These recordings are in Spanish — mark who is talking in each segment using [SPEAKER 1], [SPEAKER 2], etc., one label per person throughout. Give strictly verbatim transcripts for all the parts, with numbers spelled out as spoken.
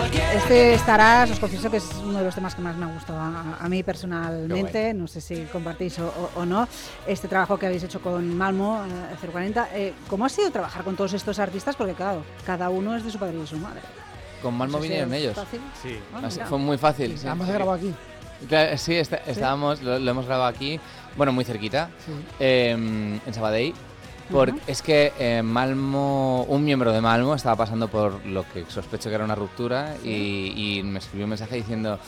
[SPEAKER 1] Este Estarás, os confieso que es uno de los temas que más me ha gustado a, a mí personalmente, no sé si compartís o, o, o no, este trabajo que habéis hecho con Malmo, eh, cero cuarenta, eh, ¿cómo ha sido trabajar con todos estos artistas? Porque claro, cada uno es de su padre y de su madre.
[SPEAKER 2] Con Malmo
[SPEAKER 1] No sé si
[SPEAKER 2] vinieron
[SPEAKER 1] es
[SPEAKER 2] ellos.
[SPEAKER 1] fácil.
[SPEAKER 3] Sí.
[SPEAKER 1] Ah,
[SPEAKER 2] Así,
[SPEAKER 1] mira.
[SPEAKER 2] fue muy fácil. Sí.
[SPEAKER 4] Hemos grabado aquí.
[SPEAKER 2] Claro, sí, está, estábamos, lo, lo hemos grabado aquí, bueno, muy cerquita,
[SPEAKER 4] Sí.
[SPEAKER 2] eh, en Sabadell. Porque
[SPEAKER 1] Ujú.
[SPEAKER 2] es que eh, Malmo, un miembro de Malmo estaba pasando por lo que sospecho que era una ruptura y, y me escribió un mensaje diciendo: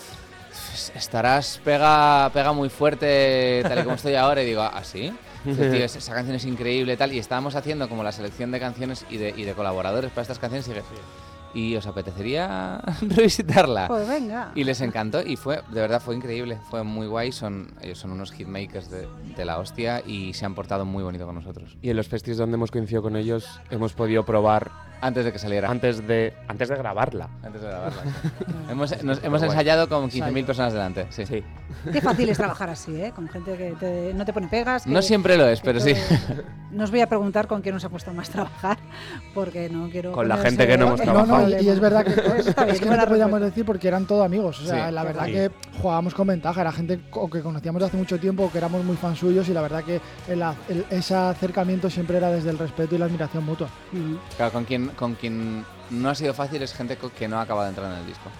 [SPEAKER 2] Estarás pega, pega muy fuerte tal y como estoy ahora. Y digo, ¿ah, sí? Dice, tío, esa canción es increíble y tal. Y estábamos haciendo como la selección de canciones y de, y de colaboradores para estas canciones y dije, ¿y os apetecería revisitarla?
[SPEAKER 1] Pues venga.
[SPEAKER 2] Y les encantó y fue, de verdad fue increíble, fue muy guay, son, ellos son unos hitmakers de, de la hostia y se han portado muy bonito con nosotros.
[SPEAKER 3] Y en los festis donde hemos coincidido con ellos hemos podido probar
[SPEAKER 2] Antes de que saliera.
[SPEAKER 3] antes de antes de grabarla.
[SPEAKER 2] Antes de grabarla. hemos nos, hemos ensayado con quince mil personas delante, sí.
[SPEAKER 3] Sí.
[SPEAKER 1] Qué fácil es trabajar así, ¿eh? Con gente que te- no te pone pegas. que-
[SPEAKER 2] No siempre lo es,
[SPEAKER 1] que
[SPEAKER 2] pero
[SPEAKER 1] todo-
[SPEAKER 2] sí.
[SPEAKER 1] No os voy a preguntar con quién os ha puesto más a trabajar, porque no quiero...
[SPEAKER 3] Con la
[SPEAKER 1] ponerse-
[SPEAKER 3] gente que no hemos
[SPEAKER 1] eh,
[SPEAKER 4] No,
[SPEAKER 3] trabajado.
[SPEAKER 4] no, y, y es verdad que,
[SPEAKER 1] Está bien,
[SPEAKER 4] es que no
[SPEAKER 1] buena
[SPEAKER 4] te podíamos
[SPEAKER 1] respuesta.
[SPEAKER 4] decir porque eran todos amigos. O sea,
[SPEAKER 2] Sí.
[SPEAKER 4] la verdad
[SPEAKER 3] Sí.
[SPEAKER 4] que jugábamos con ventaja. Era gente o que conocíamos de hace mucho tiempo o que éramos muy fans suyos y la verdad que el, el- ese acercamiento siempre era desde el respeto y la admiración mutua.
[SPEAKER 1] Mm.
[SPEAKER 2] Claro, con quien, con quien no ha sido fácil es gente co- que no ha acabado de entrar en el disco.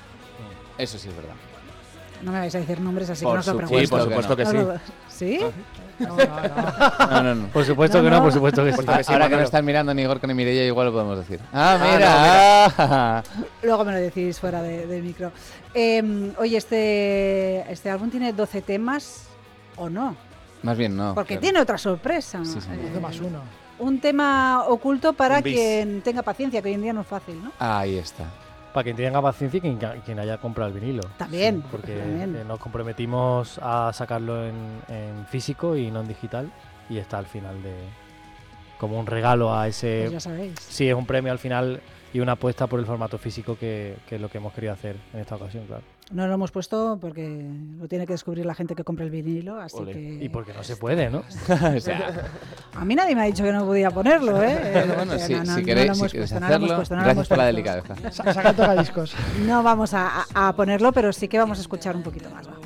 [SPEAKER 2] Eso sí es verdad.
[SPEAKER 1] No me vais a decir nombres, así
[SPEAKER 2] Por
[SPEAKER 1] que no os lo
[SPEAKER 2] supuesto.
[SPEAKER 1] pregunto.
[SPEAKER 3] Sí, por
[SPEAKER 2] que
[SPEAKER 3] supuesto
[SPEAKER 2] no.
[SPEAKER 3] que
[SPEAKER 1] No
[SPEAKER 3] sí.
[SPEAKER 1] lo- ¿Sí?
[SPEAKER 4] No, no, no.
[SPEAKER 2] No, no, no.
[SPEAKER 5] Por supuesto
[SPEAKER 1] No,
[SPEAKER 5] que no,
[SPEAKER 1] no.
[SPEAKER 5] por supuesto que sí.
[SPEAKER 3] Puesto que sí,
[SPEAKER 2] Ahora que no
[SPEAKER 3] Manolo.
[SPEAKER 2] están mirando ni Gorka ni Mireia, igual lo podemos decir. Ah,
[SPEAKER 3] Ah,
[SPEAKER 2] mira. ah.
[SPEAKER 1] Luego me lo decís fuera de, de micro. Eh, oye, este, este álbum tiene doce temas, ¿o no?
[SPEAKER 2] Más bien no.
[SPEAKER 1] Porque
[SPEAKER 2] claro.
[SPEAKER 1] tiene otra sorpresa.
[SPEAKER 2] Sí, sí.
[SPEAKER 1] Eh,
[SPEAKER 4] Hace más uno.
[SPEAKER 1] Un tema oculto para
[SPEAKER 3] Un bis.
[SPEAKER 1] quien tenga paciencia, que hoy en día no es fácil, ¿no?
[SPEAKER 2] Ahí está.
[SPEAKER 5] Para quien tenga paciencia y quien, quien haya comprado el vinilo.
[SPEAKER 1] También.
[SPEAKER 5] Porque
[SPEAKER 1] también.
[SPEAKER 5] eh, nos comprometimos a sacarlo en, en físico y no en digital. Y está al final de. Como un regalo a ese.
[SPEAKER 1] Pues ya sabéis.
[SPEAKER 5] Sí, es un premio al final y una apuesta por el formato físico que, que es lo que hemos querido hacer en esta ocasión, claro.
[SPEAKER 1] No lo hemos puesto porque lo tiene que descubrir la gente que compra el vinilo, así
[SPEAKER 3] Ole.
[SPEAKER 1] que...
[SPEAKER 5] Y porque no se puede, ¿no?
[SPEAKER 2] O sea,
[SPEAKER 1] A mí nadie me ha dicho que no podía ponerlo, ¿eh?
[SPEAKER 2] bueno, bueno,
[SPEAKER 1] O sea,
[SPEAKER 2] si,
[SPEAKER 1] no, no,
[SPEAKER 2] si
[SPEAKER 1] no
[SPEAKER 2] queréis,
[SPEAKER 1] lo
[SPEAKER 2] si
[SPEAKER 1] hemos
[SPEAKER 2] queréis
[SPEAKER 1] puesto, no lo hemos
[SPEAKER 2] hacerlo,
[SPEAKER 1] puesto, no lo
[SPEAKER 2] gracias
[SPEAKER 1] hemos
[SPEAKER 2] por la
[SPEAKER 1] puesto.
[SPEAKER 2] delicadeza.
[SPEAKER 4] Sa- Saca el tocadiscos.
[SPEAKER 1] No vamos a, a ponerlo, pero sí que vamos a escuchar un poquito más. Va.